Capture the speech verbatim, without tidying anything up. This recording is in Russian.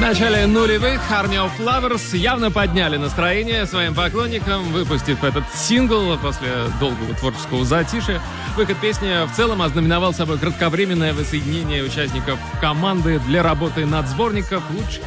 начале нулевых Army of Lovers явно подняли настроение своим поклонникам, выпустив этот сингл после долгого творческого затишья. Выход песни в целом ознаменовал собой кратковременное воссоединение участников команды для работы над сборником лучших